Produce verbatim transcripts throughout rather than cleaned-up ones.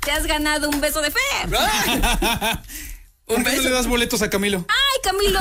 te has ganado un beso de Fer. ¿Un beso? Le das boletos a Camilo? ¡Ay, Camilo!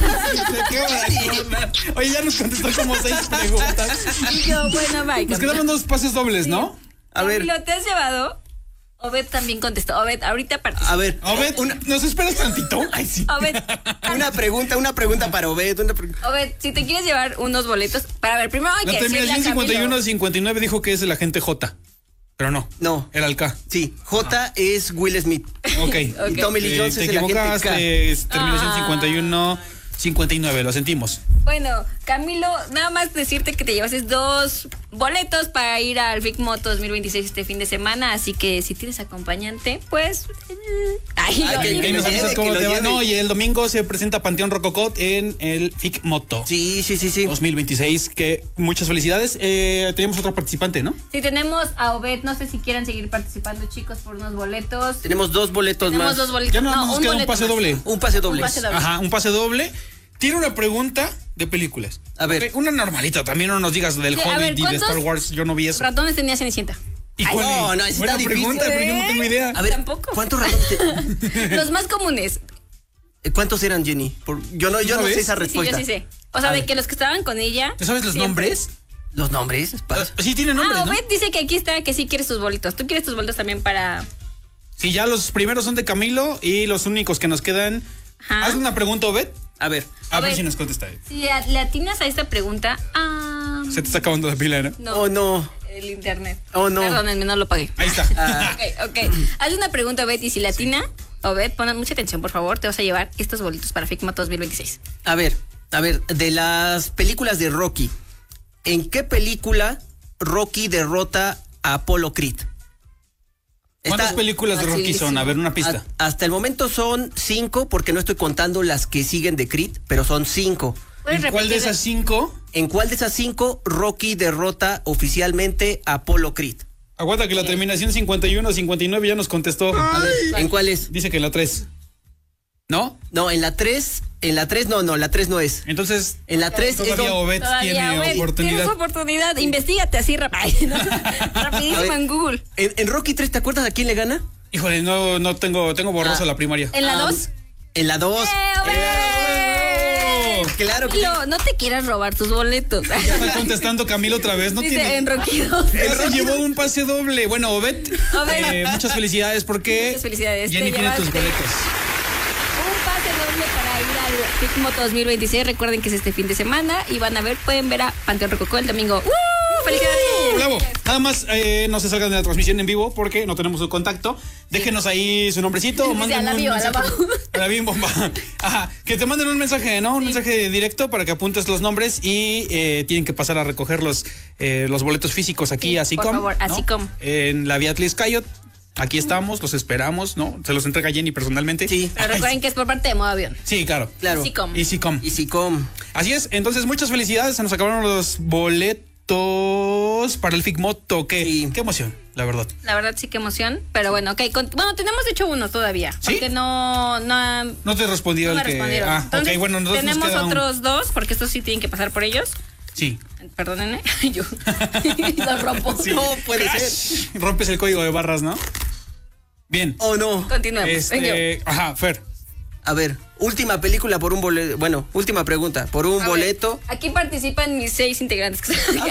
Oye, ya nos contestó como seis preguntas. Y yo, bueno, bye. Nos quedaron dos pases dobles, ¿no? A ver. Camilo, ¿te has llevado? Obed también contestó. Obed, ahorita participa. A ver, Obed, una, ¿nos esperas tantito? Ay, sí. Obed. Una pregunta, una pregunta para Obed. Una pre... Obed, si te quieres llevar unos boletos, para ver, primero hay La que decirle a terminación Camilo. cincuenta y uno cincuenta y nueve dijo que es el agente J. Pero no. No. Era el K. Sí, J ah. es Will Smith. Ok. Okay. Y Tommy Lee Jones eh, es te el agente equivocaste, K. es terminación Ah. cincuenta y uno cincuenta y nueve, lo sentimos. Bueno, Camilo, nada más decirte que te llevases dos boletos para ir al Big Moto dos mil veintiséis este fin de semana, así que si tienes acompañante, pues... Ay, Ay, lo que- digo. ¿Qué nos lleve, avisas cómo que lo te va? lleve. No, y el domingo se presenta Panteón Rococó en el F I C Moto Sí, sí, sí, sí. dos mil veintiséis, que muchas felicidades. Eh, tenemos otro participante, ¿no? Si tenemos a Obed, no sé si quieran seguir participando, chicos, por unos boletos. Tenemos dos boletos Tenemos más. dos boletos. Ya nada más no, nos un queda un boleto pase más. doble. Un pase doble. Un pase doble. Ajá, un pase doble. Tiene una pregunta de películas. A ver. Ok, una normalita, también no nos digas del Sí, a Hobbit ver, y de ¿cuántos Star Wars, yo no vi eso. Ratones tenía Cenicienta. ¿Y Ay, cuál es? no, no, esa Buena está pregunta, difícil. pero yo no tengo idea. A ver, Tampoco. ¿cuántos ratones te- Los más comunes. eh, ¿Cuántos eran, Jenny? Por- yo no, yo no ¿Sabes? sé esa Sí, respuesta. yo sí sé. O sea, A de ver. que los que estaban con ella. ¿Te sabes los siempre- nombres? ¿Los nombres? Pa- Sí, tiene nombres, Ah, ¿no? Obed dice que aquí está, que sí quiere sus boletos. ¿Tú quieres tus boletos también para...? Sí, ya los primeros son de Camilo y los únicos que nos quedan. Ajá. Haz una pregunta, Obed. A ver. A ver Obed. si nos contesta. Si a- le atinas a esta pregunta, ah, Se te está acabando la pila, ¿no? no, Oh, no. el internet. Oh, no. Perdónenme, no lo pagué. Ahí está. Ah, Ok, ok. Haz una pregunta, Obed, y si la atina, Obed, pon mucha atención, por favor, te vas a llevar estos boletos para F I C Moto dos mil veintiséis. a ver, a ver, de las películas de Rocky, ¿en qué película Rocky derrota a Apollo Creed? ¿Cuántas Está- películas de Rocky son? A ver, una pista. A- hasta el momento son cinco, porque no estoy contando las que siguen de Creed, pero son cinco. ¿Puedes ¿En cuál de repetir? esas cinco? ¿En cuál de esas cinco Rocky derrota oficialmente a Apollo Creed? Aguanta que la terminación cincuenta y uno cincuenta y nueve ya nos contestó. A ver, ¿en cuál es? Dice que la tres. ¿No? No, en la tres, en la tres no, no, la tres no es. Entonces, En la tres es todavía donde- Obed Todavía, tiene Obed, oportunidad. Tienes oportunidad, investigate así rápido. Rapidísimo A ver. en Google. en, en Rocky tres, ¿te acuerdas a quién le gana? Híjole, no, no tengo, tengo borrosa Ah. la primaria. ¿En la Ah, dos? En la dos. ¡Eh, Obed! Claro que sí. Camilo, no te quieras robar tus boletos. Ya está contestando Camilo otra vez. No Dice tiene. en Rocky dos. Él se llevó un pase doble. Bueno, Obed, Obed. eh, muchas felicidades porque Muchas felicidades. Jenny Te tiene tus llevaste boletos. Un pase doble para ir al F I C Moto dos mil veintiséis. Recuerden que es este fin de semana y van a ver, pueden ver a Panteón Rococó el domingo. ¡Uh! ¡Felicidades! Bravo. Nada más eh, no se salgan de la transmisión en vivo porque no tenemos su contacto. Déjenos ahí su nombrecito. Dice, Manden a la un bio, a la mensaje. abajo. A la bio, bomba. Ajá. Que te manden un mensaje, ¿no? Un mensaje directo para que apuntes los nombres y eh, tienen que pasar a recoger los, eh, los boletos físicos aquí Sí, a por SICOM. favor, a ¿no? SICOM. En la Vía Tliscayot. Aquí estamos, los esperamos, ¿no? Se los entrega Jenny personalmente. Sí. Pero recuerden que es por parte de modo avión. Sí, claro. Claro. SICOM. Y SICOM. Y Sicom. Así es, entonces muchas felicidades, se nos acabaron los boletos para el F I C Moto, qué, Sí. qué emoción, la verdad. La verdad sí que emoción, pero bueno, ok. con- bueno, tenemos de hecho uno todavía. ¿Sí? Porque no, no, no No te respondió me el que... respondieron. Ah, Entonces, ok, bueno, nosotros nos tenemos queda un- otros dos, porque estos sí tienen que pasar por ellos. Sí. Perdónenme, yo los rompo. Sí. No puede Crash. ser. Rompes el código de barras, ¿no? Bien. Oh, no. Continuemos. Este, ajá, Fer. A ver, última película por un boleto. Bueno, última pregunta. Por un A ver, boleto. aquí participan mis seis integrantes.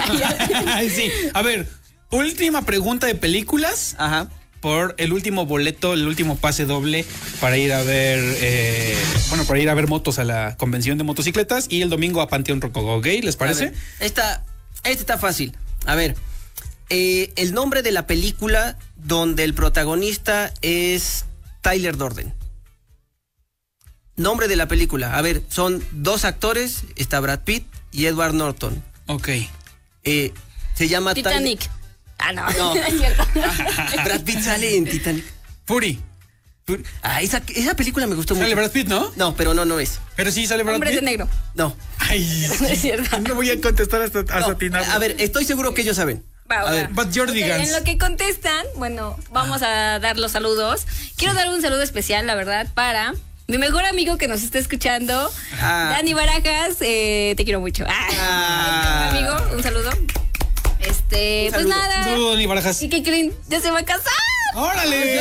Ay, sí. A ver, última pregunta de películas Ajá. por el último boleto, el último pase doble para ir a ver, eh, bueno, para ir a ver motos a la convención de motocicletas y el domingo a Panteón Rococó. ¿Gay? ¿Les A parece? ver, esta, esta está fácil. A ver, eh, el nombre de la película donde el protagonista es Tyler Durden. Nombre de la película. A ver, son dos actores, está Brad Pitt y Edward Norton. Ok. Eh, se llama Tyler- Titanic. Ah, no, No. no es cierto. Brad Pitt sale en Titanic. Fury. Fury. Ah, esa, esa película me gustó Sale mucho. Brad Pitt, ¿no? No, pero no, no es. Pero sí sale Brad Hombres Pitt. de negro. No. Ay, No es cierto. no voy a contestar hasta, hasta No, atinar. a ver, estoy seguro que ellos saben. Va, A va. ver, But Jordi Ok, Gans. en lo que contestan, bueno, vamos a dar los saludos. Quiero dar un saludo especial, la verdad, para mi mejor amigo que nos está escuchando, Ah. Dani Barajas. Eh, te quiero mucho. Ah, Ah. amigo, un saludo. Este, Un pues saludo. nada. Un saludo, Dani Barajas. ¿Y qué creen? Ya se va a casar. ¡Órale!